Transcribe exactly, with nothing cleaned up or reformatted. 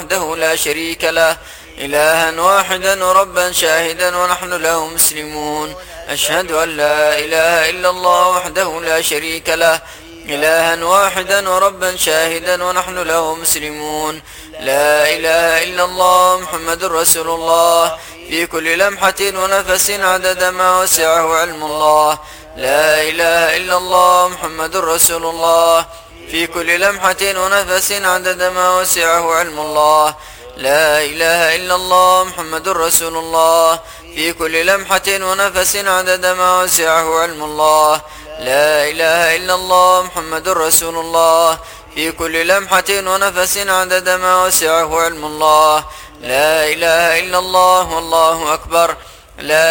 وحده لا شريك له إلها واحدا وربا شاهدا ونحن له مسلمون. أشهد أن لا إله إلا الله وحده لا شريك له إلها واحدا وربا شاهدا ونحن له مسلمون. لا إله إلا الله محمد رسول الله في كل لمحة ونفس عدد ما وسعه علم الله. لا إله إلا الله محمد رسول الله في كل لمحة ونفس عدد ما وسعه علم الله. لا إله إلا الله محمد رسول الله في كل لمحة ونفس عدد ما وسعه علم الله. لا إله إلا الله محمد رسول الله في كل لمحة ونفس عدد ما وسعه علم الله. لا إله إلا الله والله أكبر. لا